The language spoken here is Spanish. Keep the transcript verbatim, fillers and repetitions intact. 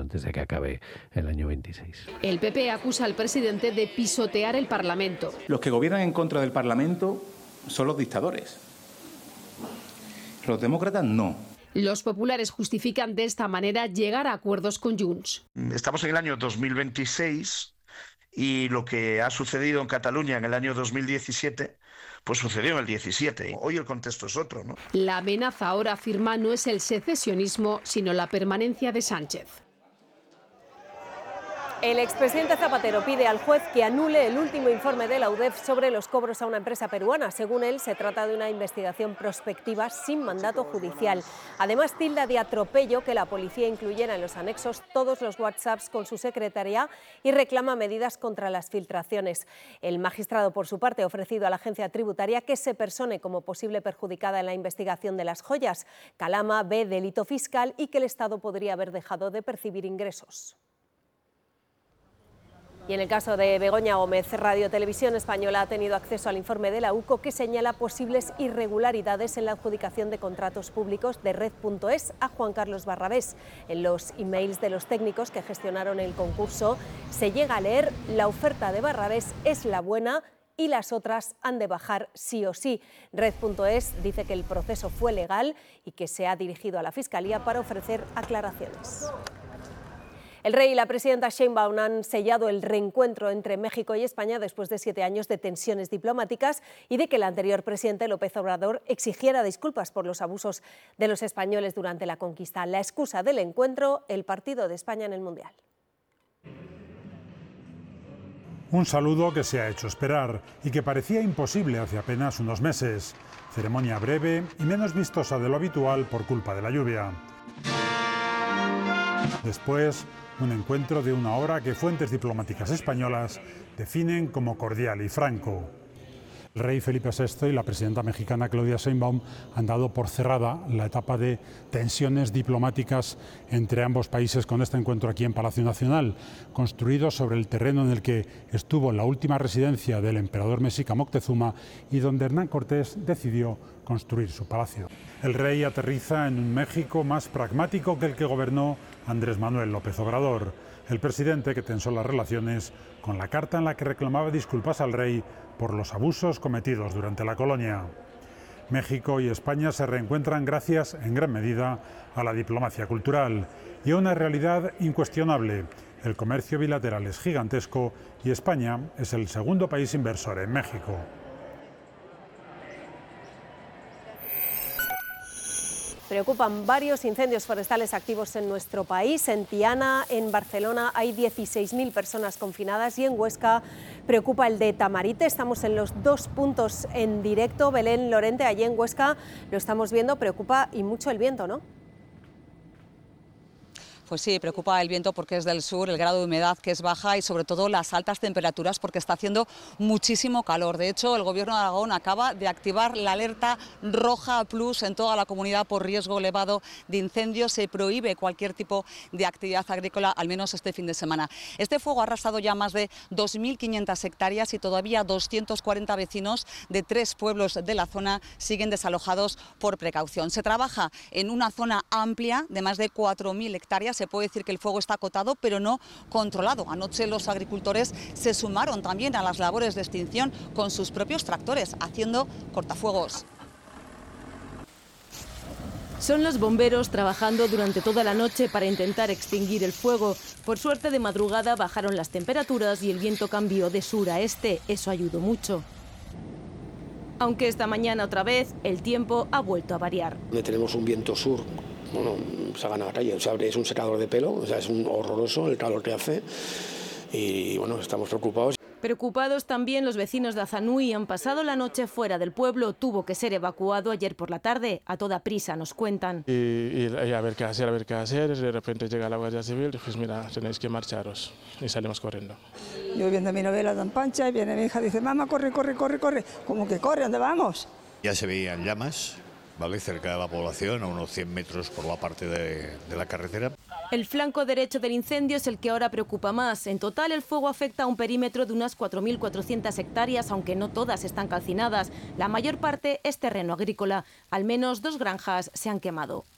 antes de que acabe el año veintiséis. El P P acusa al presidente de pisotear el Parlamento. Los que gobiernan en contra del Parlamento son los dictadores. Los demócratas no. Los populares justifican de esta manera llegar a acuerdos con Junts. Estamos en el año dos mil veintiséis y lo que ha sucedido en Cataluña en el año dos mil diecisiete, pues sucedió en el diecisiete. Hoy el contexto es otro, ¿no? La amenaza, ahora afirma, no es el secesionismo, sino la permanencia de Sánchez. El expresidente Zapatero pide al juez que anule el último informe de la U D E F sobre los cobros a una empresa peruana. Según él, se trata de una investigación prospectiva sin mandato judicial. Además, tilda de atropello que la policía incluyera en los anexos todos los WhatsApps con su secretaria y reclama medidas contra las filtraciones. El magistrado, por su parte, ha ofrecido a la agencia tributaria que se persone como posible perjudicada en la investigación de las joyas. Calama ve delito fiscal y que el Estado podría haber dejado de percibir ingresos. Y en el caso de Begoña Gómez, Radio Televisión Española ha tenido acceso al informe de la U C O que señala posibles irregularidades en la adjudicación de contratos públicos de Red punto es a Juan Carlos Barrabés. En los emails de los técnicos que gestionaron el concurso se llega a leer: la oferta de Barrabés es la buena y las otras han de bajar sí o sí. Red punto es dice que el proceso fue legal y que se ha dirigido a la Fiscalía para ofrecer aclaraciones. El rey y la presidenta Sheinbaum han sellado el reencuentro entre México y España después de siete años de tensiones diplomáticas y de que el anterior presidente López Obrador exigiera disculpas por los abusos de los españoles durante la conquista. La excusa del encuentro, el partido de España en el Mundial. Un saludo que se ha hecho esperar y que parecía imposible hace apenas unos meses. Ceremonia breve y menos vistosa de lo habitual por culpa de la lluvia. Después, un encuentro de una hora que fuentes diplomáticas españolas definen como cordial y franco. El rey Felipe sexto y la presidenta mexicana Claudia Sheinbaum han dado por cerrada la etapa de tensiones diplomáticas entre ambos países con este encuentro aquí en Palacio Nacional, construido sobre el terreno en el que estuvo la última residencia del emperador mexica Moctezuma y donde Hernán Cortés decidió construir su palacio. El rey aterriza en un México más pragmático que el que gobernó Andrés Manuel López Obrador, el presidente que tensó las relaciones con la carta en la que reclamaba disculpas al rey por los abusos cometidos durante la colonia. México y España se reencuentran gracias, en gran medida, a la diplomacia cultural y a una realidad incuestionable. El comercio bilateral es gigantesco y España es el segundo país inversor en México. Preocupan varios incendios forestales activos en nuestro país. En Tiana, en Barcelona, hay dieciséis mil personas confinadas y en Huesca preocupa el de Tamarite. Estamos en los dos puntos en directo. Belén Lorente, allí en Huesca lo estamos viendo, preocupa y mucho el viento, ¿no? Pues sí, preocupa el viento porque es del sur, el grado de humedad que es baja y sobre todo las altas temperaturas porque está haciendo muchísimo calor. De hecho, el Gobierno de Aragón acaba de activar la alerta roja plus en toda la comunidad por riesgo elevado de incendios. Se prohíbe cualquier tipo de actividad agrícola, al menos este fin de semana. Este fuego ha arrasado ya más de dos mil quinientas hectáreas y todavía doscientos cuarenta vecinos de tres pueblos de la zona siguen desalojados por precaución. Se trabaja en una zona amplia de más de cuatro mil hectáreas. Se puede decir que el fuego está acotado, pero no controlado. Anoche los agricultores se sumaron también a las labores de extinción con sus propios tractores, haciendo cortafuegos. Son los bomberos trabajando durante toda la noche para intentar extinguir el fuego. Por suerte, de madrugada bajaron las temperaturas y el viento cambió de sur a este. Eso ayudó mucho. Aunque esta mañana otra vez el tiempo ha vuelto a variar. Tenemos un viento sur. Bueno, se ha ganado la calle, o sea, es un secador de pelo, o sea, es un horroroso el calor que hace y bueno, estamos preocupados. Preocupados también los vecinos de Azanui. Han pasado la noche fuera del pueblo, tuvo que ser evacuado ayer por la tarde, a toda prisa nos cuentan. Y, y, y a ver qué hacer, a ver qué hacer, de repente llega la Guardia Civil y pues mira, tenéis que marcharos y salimos corriendo. Yo viendo mi novela tan pancha y viene mi hija y dice, mamá, corre, corre, corre, corre, ¿cómo que corre? ¿Dónde vamos? Ya se veían llamas. ¿Vale? Cerca de la población, a unos cien metros por la parte de, de la carretera. El flanco derecho del incendio es el que ahora preocupa más. En total, el fuego afecta a un perímetro de unas cuatro mil cuatrocientas hectáreas, aunque no todas están calcinadas. La mayor parte es terreno agrícola. Al menos dos granjas se han quemado.